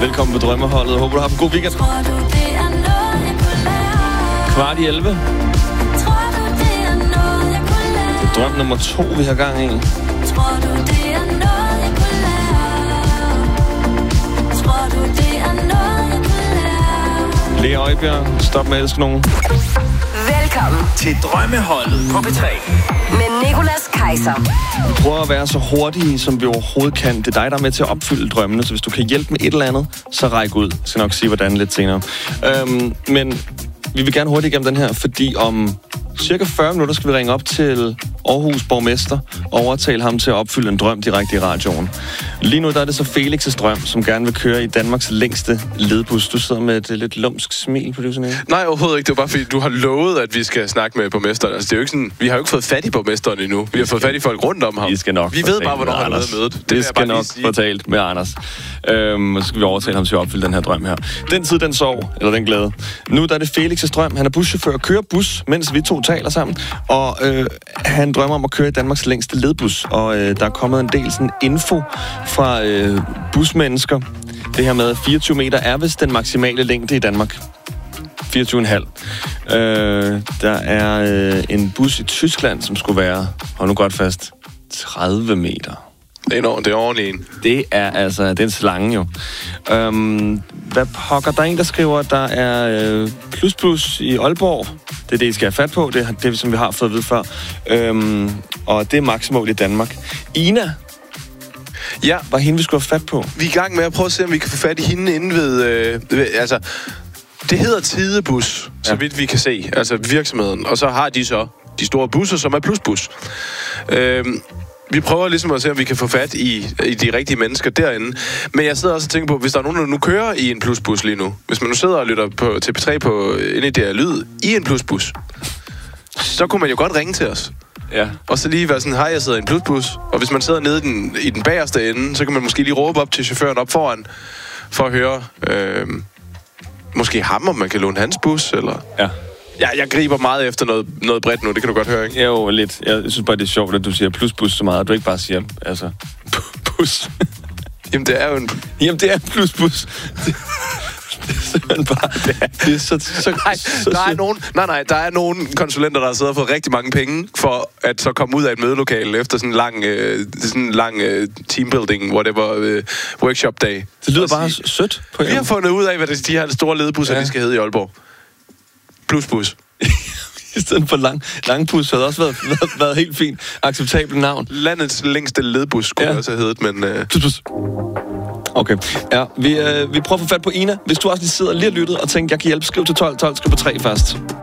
Velkommen på Drømmeholdet. Håber, du har haft en god weekend. 11:15. Det er drøm nummer 2, vi har gang i. Lea Øjbjerg, stop med at elske nogen. Velkommen til Drømmeholdet på P3 med Nicolas Kaiser. Vi prøver at være så hurtige, som vi overhovedet kan. Det er dig, der er med til at opfylde drømmene, så hvis du kan hjælpe med et eller andet, så ræk ud. Jeg skal nok sige, hvordan lidt senere. Men vi vil gerne hurtigt igennem den her, fordi om cirka 40 minutter skal vi ringe op til Aarhus borgmester og overtale ham til at opfylde en drøm direkte i radioen. Lige nu der er det så Felix' drøm, som gerne vil køre i Danmarks længste ledbus. Du sidder med et lidt lumsk smil på det, sådan noget. Nej, overhovedet ikke. Det er bare fordi, du har lovet, at vi skal snakke med borgmesteren. Altså, det er jo ikke sådan, vi har jo ikke fået fat i borgmesteren endnu. Vi har fået fat i folk rundt om ham. Vi skal nok vi ved bare, hvornår han er med mødet. Det skal nok få talt med Anders. Og så skal vi overtale ham til at opfylde den her drøm her. Den tid, den sov, eller den glæde. Nu der er det Felix' drøm. Han er buschauffør og kører bus, mens vi to taler sammen. Og han drømmer om at køre i Danmarks længste ledbus. Og der er kommet en del sådan info fra busmennesker. Det her med 24 meter er vist den maksimale længde i Danmark. 24,5. Der er en bus i Tyskland, som skulle være, hold nu godt fast, 30 meter. Det er ordentligt en. Det er altså, det er en slange jo. Hvad pokker? Der er en, der skriver, at der er plus i Aalborg. Det er det, I skal have fat på. Det er det, som vi har fået at vide før. Og det er maksimål i Danmark. Ina, ja, var hende, vi skulle have fat på. Vi er i gang med at prøve at se, om vi kan få fat i hende inde ved altså, det hedder Tidebus, så vidt vi kan se. Altså virksomheden. Og så har de så de store busser, som er plusbus. Vi prøver ligesom at se, om vi kan få fat i de rigtige mennesker derinde. Men jeg sidder også og tænker på, hvis der er nogen, der nu kører i en plusbus lige nu. Hvis man nu sidder og lytter til P3 inde i det her lyd i en plusbus, så kunne man jo godt ringe til os. Ja. Og så lige være sådan, hej, jeg sidder i en plusbus. Og hvis man sidder nede i den bagerste ende, så kan man måske lige råbe op til chaufføren op foran, for at høre, måske ham, om man kan låne hans bus, eller... Ja. Ja, jeg griber meget efter noget bredt nu, det kan du godt høre, ikke? Jo, lidt. Jeg synes bare, det er sjovt, at du siger plusbus så meget, at du ikke bare siger, altså, bus. Jamen, det er jo en... Jamen, det er en plusbus. Det er simpelthen bare... Det er så der er nogle konsulenter, der har siddet og fået rigtig mange penge for at så komme ud af et mødelokale efter sådan en lang teambuilding, whatever, workshop dag. Det lyder bare sødt på jer. Vi har fundet ud af, hvad de her store ledbusser, de skal hedde i Aalborg. Plusbus. I stedet for langbus havde også været helt fint. Acceptabelt navn. Landets længste ledbus skulle det også have heddet, men... Plusbus. Okay. Ja, vi prøver at få fat på Ina. Hvis du også lige sidder lige og lyttet og tænker, jeg kan hjælpe, skriv til 12, skriv på 3 først.